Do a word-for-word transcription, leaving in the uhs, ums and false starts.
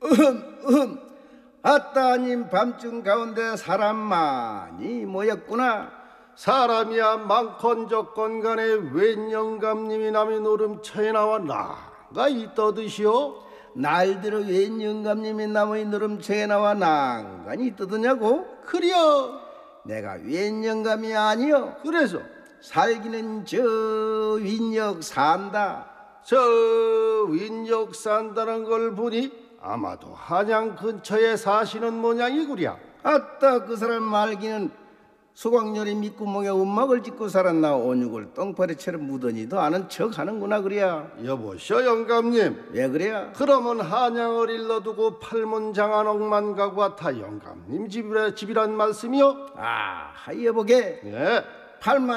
으흠, 아따님 밤중 가운데 사람 많이 모였구나. 사람이야 많건적건 간에 웬 영감님이 남의 노름처에 나와 나가 있더드시오? 날들어 웬 영감님이 남의 노름처에 나와 난간이 뜨드냐고? 그려. 내가 웬 영감이 아니여. 그래서 살기는 저 윈역 산다. 저 윈역 산다는 걸 보니 아마도 한양 근처에 사시는 모양이구려. 아따 그 사람 말기는 수광열이 밑구멍에 움막을 짓고 살았나 온육을 똥파리처럼 묻으니도 아는 척 하는구나. 그래야. 여보시오 영감님, 왜 그래야? 그러면 한양을 일러두고 팔문장안옥만 가고 같아 영감님 집이라, 집이란 말씀이요? 아 여보게 예. 팔만